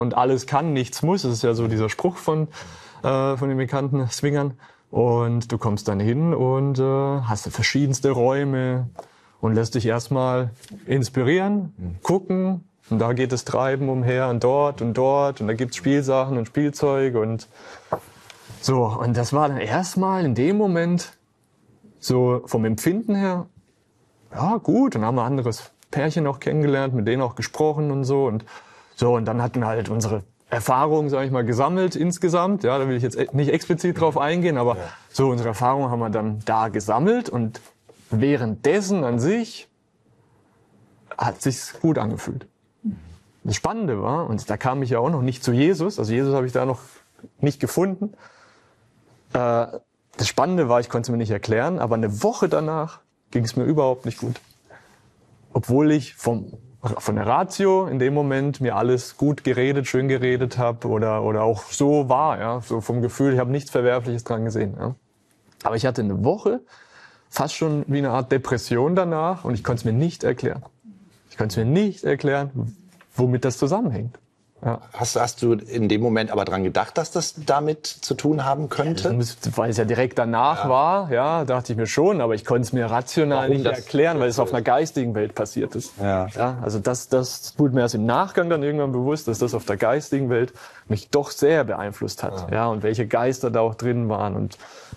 Und alles kann, nichts muss. Das ist ja so dieser Spruch von den bekannten Swingern. Und du kommst dann hin und hast verschiedenste Räume und lässt dich erstmal inspirieren, gucken. Und da geht das Treiben umher und dort. Und da gibt's Spielsachen und Spielzeug und so. Und das war dann erstmal in dem Moment so vom Empfinden her, ja gut. Dann haben wir ein anderes Pärchen auch kennengelernt, mit denen auch gesprochen und so. Und dann hatten wir halt unsere Erfahrungen, sage ich mal, gesammelt insgesamt. Ja, da will ich jetzt nicht explizit drauf eingehen, aber so unsere Erfahrungen haben wir dann da gesammelt. Und währenddessen an sich hat sich's gut angefühlt. Das Spannende war, und da kam ich ja auch noch nicht zu Jesus, also Jesus habe ich da noch nicht gefunden. Das Spannende war, ich konnte es mir nicht erklären, aber eine Woche danach ging es mir überhaupt nicht gut. Obwohl ich von der Ratio in dem Moment mir alles gut geredet, schön geredet habe oder auch so war, ja, so vom Gefühl, ich habe nichts Verwerfliches dran gesehen. Ja. Aber ich hatte eine Woche fast schon wie eine Art Depression danach und ich konnte es mir nicht erklären. Ich konnte es mir nicht erklären, womit das zusammenhängt. Ja. Hast du in dem Moment aber dran gedacht, dass das damit zu tun haben könnte? Ja, weil es ja direkt danach war, ja, dachte ich mir schon, aber ich konnte es mir rational nicht erklären, weil es auf einer geistigen Welt passiert ist. Ja. Ja, also das wurde mir erst im Nachgang dann irgendwann bewusst, dass das auf der geistigen Welt mich doch sehr beeinflusst hat. Ja, und welche Geister da auch drin waren und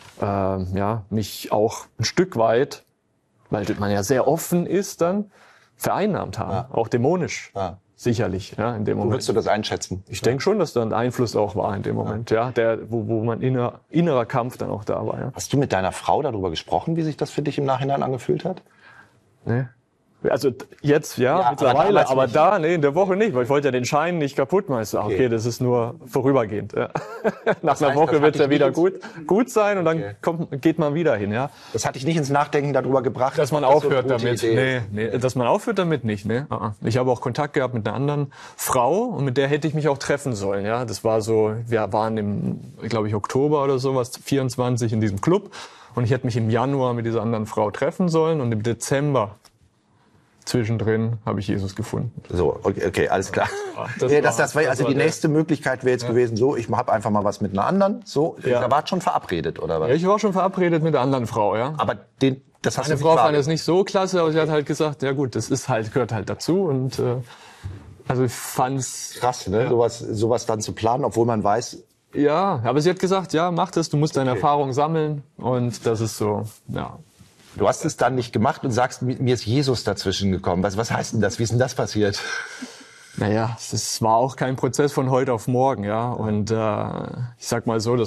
mich auch ein Stück weit, weil man ja sehr offen ist, dann vereinnahmt haben, auch dämonisch. Ja. Sicherlich, ja, in dem Moment. Würdest du das einschätzen? Ich denke schon, dass da ein Einfluss auch war in dem Moment, ja, wo man innerer Kampf dann auch da war. Ja. Hast du mit deiner Frau darüber gesprochen, wie sich das für dich im Nachhinein angefühlt hat? Nee. Also jetzt, mittlerweile, aber da, in der Woche nicht, weil ich wollte ja den Schein nicht kaputt machen. Okay, das ist nur vorübergehend. Ja. Nach einer Woche wird es ja wieder gut sein und dann geht man wieder hin. Ja. Das hat dich nicht ins Nachdenken darüber gebracht? Dass man aufhört damit. Nee, dass man aufhört damit nicht. Nee. Ich habe auch Kontakt gehabt mit einer anderen Frau und mit der hätte ich mich auch treffen sollen. Ja. Das war so, wir waren im, glaube ich, Oktober oder sowas, 24 in diesem Club und ich hätte mich im Januar mit dieser anderen Frau treffen sollen und im Dezember zwischendrin habe ich Jesus gefunden. So, okay, alles klar. Das war also die nächste Möglichkeit wäre jetzt gewesen, so, ich habe einfach mal was mit einer anderen, so, da war schon verabredet, oder was? Ja, ich war schon verabredet mit einer anderen Frau, ja. Aber das hast Meine Frau fand das nicht so klasse, aber sie hat halt gesagt, ja gut, das ist halt, gehört halt dazu und also ich fand's krass, ne, sowas dann zu planen, obwohl man weiß. Ja, aber sie hat gesagt, ja, mach das, du musst deine Erfahrung sammeln und das ist so, ja. Du hast es dann nicht gemacht und sagst, mir ist Jesus dazwischen gekommen. Was heißt denn das? Wie ist denn das passiert? Naja, es war auch kein Prozess von heute auf morgen, ja. Und ich sag mal so,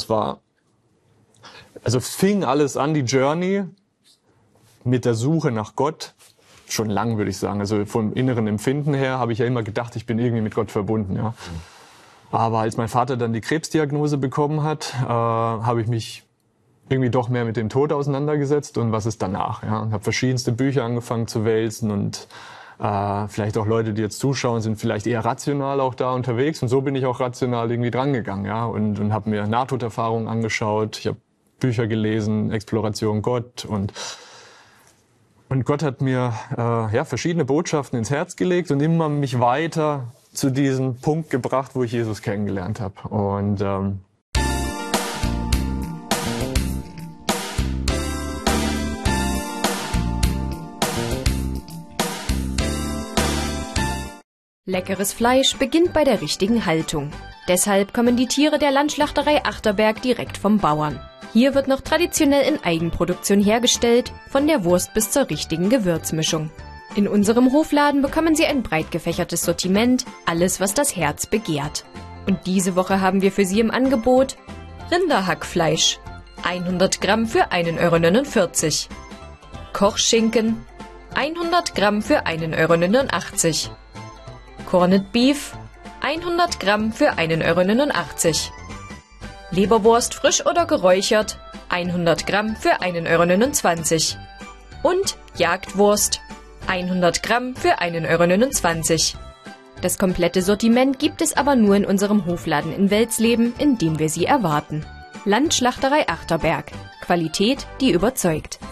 fing alles an, die Journey mit der Suche nach Gott, schon lang, würde ich sagen. Also vom inneren Empfinden her habe ich ja immer gedacht, ich bin irgendwie mit Gott verbunden, ja. Aber als mein Vater dann die Krebsdiagnose bekommen hat, habe ich mich irgendwie doch mehr mit dem Tod auseinandergesetzt und was ist danach. Ja? Und habe verschiedenste Bücher angefangen zu wälzen und vielleicht auch Leute, die jetzt zuschauen, sind vielleicht eher rational auch da unterwegs und so bin ich auch rational irgendwie drangegangen, ja, und habe mir Nahtoderfahrungen angeschaut, ich habe Bücher gelesen, Exploration Gott und Gott hat mir verschiedene Botschaften ins Herz gelegt und immer mich weiter zu diesem Punkt gebracht, wo ich Jesus kennengelernt habe und Leckeres Fleisch beginnt bei der richtigen Haltung. Deshalb kommen die Tiere der Landschlachterei Achterberg direkt vom Bauern. Hier wird noch traditionell in Eigenproduktion hergestellt, von der Wurst bis zur richtigen Gewürzmischung. In unserem Hofladen bekommen Sie ein breit gefächertes Sortiment, alles was das Herz begehrt. Und diese Woche haben wir für Sie im Angebot Rinderhackfleisch, 100 Gramm für 1,49 €. Kochschinken, 100 Gramm für 1,89 €. Corned Beef, 100 Gramm für 1,89 €. Leberwurst frisch oder geräuchert, 100 Gramm für 1,29 €. Und Jagdwurst, 100 Gramm für 1,29 €. Das komplette Sortiment gibt es aber nur in unserem Hofladen in Welsleben, in dem wir Sie erwarten. Landschlachterei Achterberg. Qualität, die überzeugt.